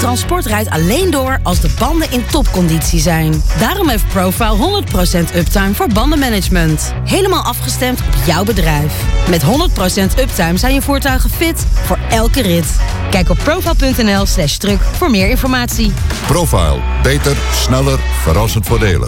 transport rijdt alleen door als de banden in topconditie zijn. Daarom heeft Profile 100% uptime voor bandenmanagement. Helemaal afgestemd op jouw bedrijf. Met 100% uptime zijn je voertuigen fit voor elke rit. Kijk op profile.nl/truck voor meer informatie. Profile. Beter, sneller, verrassend voordelig.